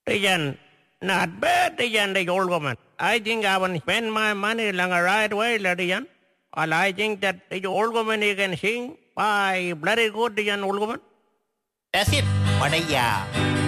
Dijan, not bad, Dijan, the old woman. I think I will spend my money along a right way, Dijan. Well, I think that the old woman you can sing. Why, bloody good, Dijan, old woman. That's it, Madaya.